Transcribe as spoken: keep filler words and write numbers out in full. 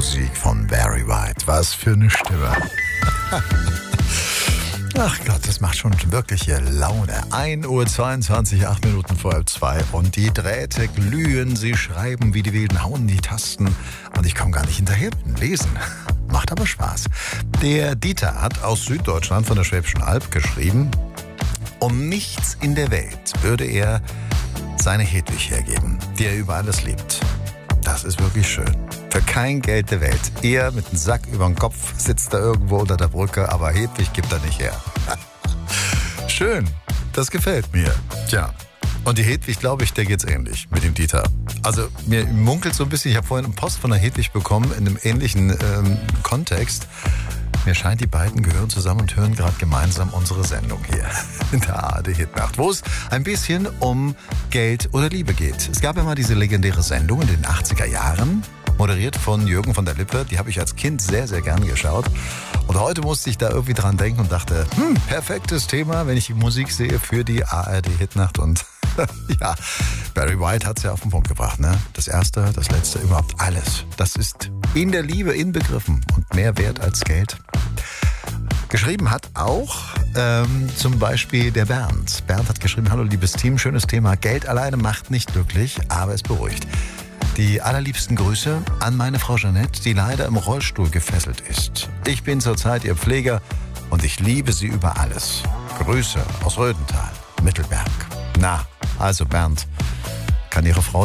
Musik von Barry White. Was für eine Stimme. Ach Gott, das macht schon wirklich hier Laune. ein Uhr zweiundzwanzig, acht Minuten vor halb zwei und die Drähte glühen, sie schreiben wie die Wilden, hauen die Tasten und ich komme gar nicht hinterher mit dem Lesen. Macht aber Spaß. Der Dieter hat aus Süddeutschland von der Schwäbischen Alb geschrieben, um nichts in der Welt würde er seine Hedwig hergeben, die er über alles liebt. Das ist wirklich schön. Für kein Geld der Welt. Er mit einem Sack über dem Kopf sitzt da irgendwo unter der Brücke, aber Hedwig gibt er nicht her. Schön, das gefällt mir. Tja, und die Hedwig, glaube ich, der geht's ähnlich mit dem Dieter. Also mir munkelt so ein bisschen, ich habe vorhin einen Post von der Hedwig bekommen in einem ähnlichen ähm, Kontext. Mir scheint, die beiden gehören zusammen und hören gerade gemeinsam unsere Sendung hier in der A R D-Hitnacht, wo es ein bisschen um Geld oder Liebe geht. Es gab ja mal diese legendäre Sendung in den achtziger Jahren, moderiert von Jürgen von der Lippe. Die habe ich als Kind sehr, sehr gern geschaut. Und heute musste ich da irgendwie dran denken und dachte, hm, perfektes Thema, wenn ich die Musik sehe für die A R D-Hitnacht. Und ja, Barry White hat es ja auf den Punkt gebracht, ne? Das Erste, das Letzte, überhaupt alles. Das ist in der Liebe inbegriffen und mehr wert als Geld. Geschrieben hat auch ähm, zum Beispiel der Bernd. Bernd hat geschrieben, hallo liebes Team, schönes Thema. Geld alleine macht nicht glücklich, aber es beruhigt. Die allerliebsten Grüße an meine Frau Jeanette, die leider im Rollstuhl gefesselt ist. Ich bin zurzeit ihr Pfleger und ich liebe sie über alles. Grüße aus Rödental, Mittelberg. Na, also Bernd, kann Ihre Frau